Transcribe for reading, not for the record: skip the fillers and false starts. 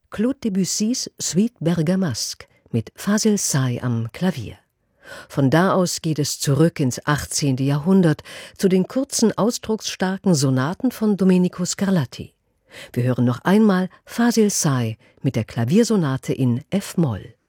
Claude Debussys Suite Bergamasque mit Fasil Say am Klavier. Von da aus geht es zurück ins 18. Jahrhundert zu den kurzen, ausdrucksstarken Sonaten von Domenico Scarlatti. Wir hören noch einmal Fasil Say mit der Klaviersonate in F-Moll.